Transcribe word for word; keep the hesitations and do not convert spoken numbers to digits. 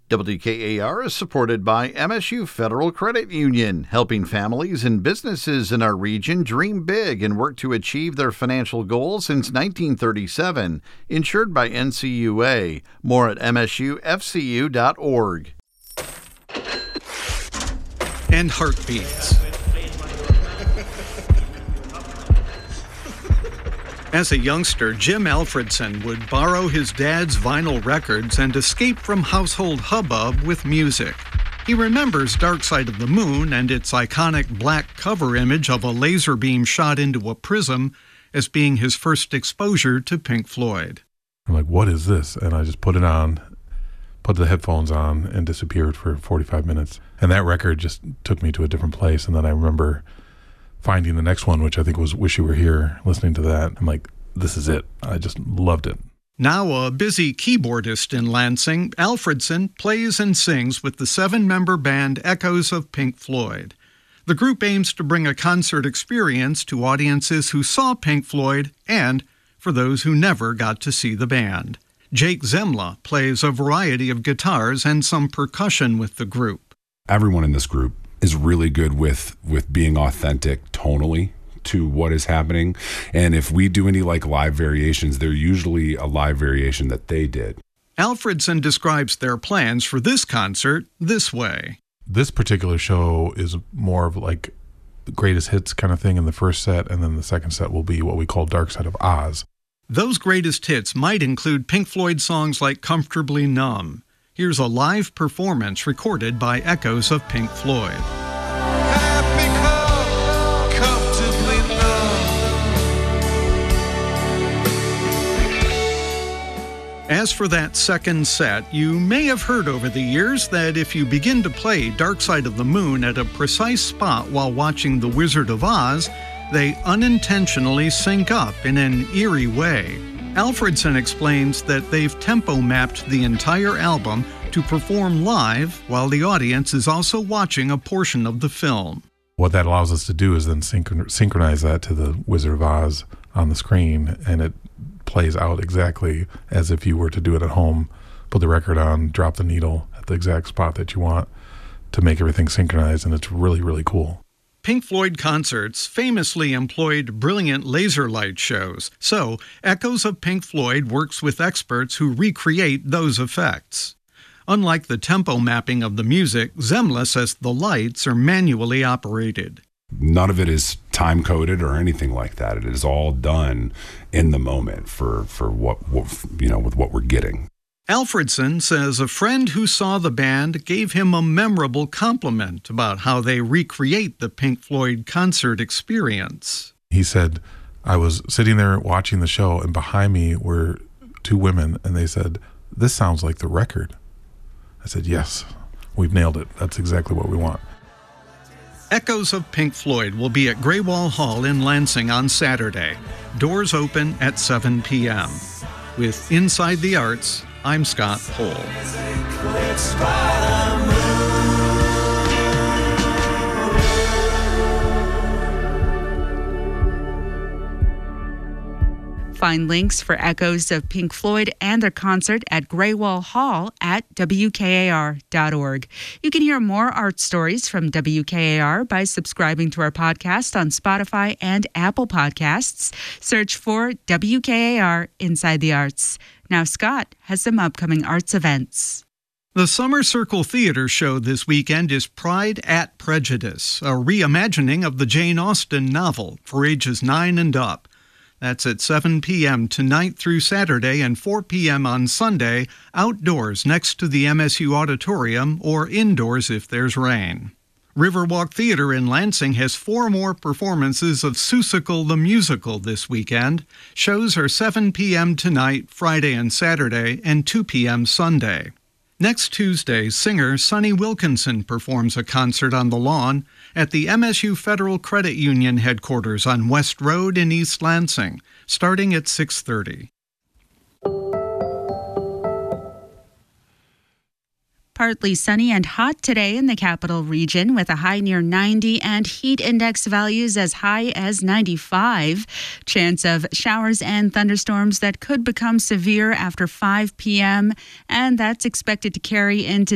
W K A R is supported by M S U Federal Credit Union, helping families and businesses in our region dream big and work to achieve their financial goals since nineteen thirty-seven. Insured by N C U A. More at M S U F C U dot org. And heartbeats. As a youngster, Jim Alfredson would borrow his dad's vinyl records and escape from household hubbub with music. He remembers Dark Side of the Moon and its iconic black cover image of a laser beam shot into a prism as being his first exposure to Pink Floyd. I'm like, what is this? And I just put it on, put the headphones on, and disappeared for forty-five minutes. And that record just took me to a different place. And then I remember finding the next one, which I think was Wish You Were Here, listening to that. I'm like, this is it. I just loved it. Now a busy keyboardist in Lansing, Alfredson plays and sings with the seven-member band Echoes of Pink Floyd. The group aims to bring a concert experience to audiences who saw Pink Floyd and for those who never got to see the band. Jake Zemla plays a variety of guitars and some percussion with the group. Everyone in this group is really good with with being authentic tonally to what is happening. And if we do any like live variations, they're usually a live variation that they did. Alfredson describes their plans for this concert this way. This particular show is more of like the greatest hits kind of thing in the first set, and then the second set will be what we call Dark Side of Oz. Those greatest hits might include Pink Floyd songs like Comfortably Numb. Here's a live performance recorded by Echoes of Pink Floyd. As for that second set, you may have heard over the years that if you begin to play Dark Side of the Moon at a precise spot while watching The Wizard of Oz, they unintentionally sync up in an eerie way. Alfredson explains that they've tempo mapped the entire album to perform live while the audience is also watching a portion of the film. What that allows us to do is then synchron- synchronize that to the Wizard of Oz on the screen, and it plays out exactly as if you were to do it at home. Put the record on, drop the needle at the exact spot that you want to make everything synchronized, and it's really, really cool. Pink Floyd concerts famously employed brilliant laser light shows, so Echoes of Pink Floyd works with experts who recreate those effects. Unlike the tempo mapping of the music, Zemla says the lights are manually operated. None of it is time-coded or anything like that. It is all done in the moment for, for what, what, you know, with what we're getting. Alfredson says a friend who saw the band gave him a memorable compliment about how they recreate the Pink Floyd concert experience. He said, I was sitting there watching the show, and behind me were two women, and they said, "This sounds like the record." I said, yes, we've nailed it. That's exactly what we want. Echoes of Pink Floyd will be at Graywall Hall in Lansing on Saturday. Doors open at seven p.m. With Inside the Arts, I'm Scott Pohl. Find links for Echoes of Pink Floyd and their concert at Graywall Hall at W K A R dot org. You can hear more art stories from W K A R by subscribing to our podcast on Spotify and Apple Podcasts. Search for W K A R Inside the Arts. Now Scott has some upcoming arts events. The Summer Circle Theater show this weekend is Pride at Prejudice, a reimagining of the Jane Austen novel for ages nine and up. That's at seven p.m. tonight through Saturday and four p.m. on Sunday, outdoors next to the M S U Auditorium or indoors if there's rain. Riverwalk Theater in Lansing has four more performances of Seussical the Musical this weekend. Shows are seven p.m. tonight, Friday and Saturday, and two p.m. Sunday. Next Tuesday, singer Sonny Wilkinson performs a concert on the lawn at the M S U Federal Credit Union headquarters on West Road in East Lansing, starting at six thirty. Partly sunny and hot today in the capital region with a high near ninety and heat index values as high as ninety-five. Chance of showers and thunderstorms that could become severe after five p.m. and that's expected to carry into